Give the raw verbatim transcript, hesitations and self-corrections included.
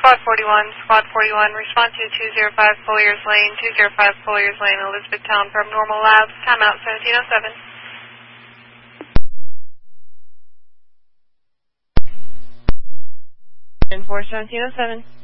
Squad forty-one, Squad forty-one, respond to two zero five Folliers Lane, two zero five Folliers Lane, Elizabethtown, from normal labs, timeout seventeen oh seven. And for seventeen oh seven.